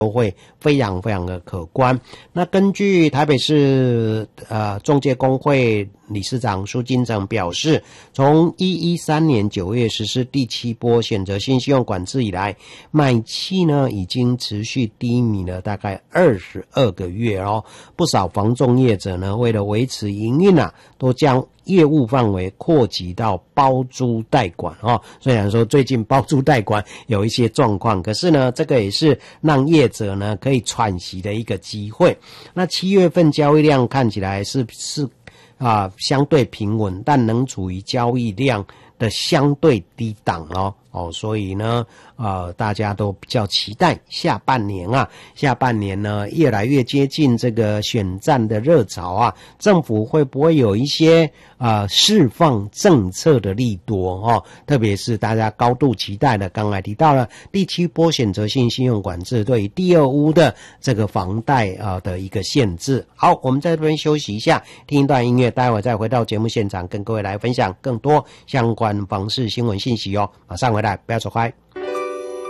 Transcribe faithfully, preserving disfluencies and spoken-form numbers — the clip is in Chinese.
都会非常非常的可观。那根据台北市呃中介工会理事长苏金城表示，从一一三年九月实施第七波选择性信用管制以来，买气呢已经持续低迷了大概二十二个月哦。不少房仲业者呢，为了维持营运啊，都将业务范围扩及到包租代管哦。虽然说最近包租代管有一些状况，可是呢，这个也是让业者呢可以喘息的一个机会。那七月份交易量看起来是是啊相对平稳，但仍处于交易量的相对低档哦。哦，所以呢，呃，大家都比较期待下半年啊，下半年呢越来越接近这个选战的热潮啊，政府会不会有一些呃释放政策的利多哦？特别是大家高度期待的，刚才提到了第七波选择性信用管制对于第二屋的这个房贷啊、呃、的一个限制。好，我们在这边休息一下，听一段音乐，待会再回到节目现场，跟各位来分享更多相关房市新闻信息哦。马上回来，不要走开。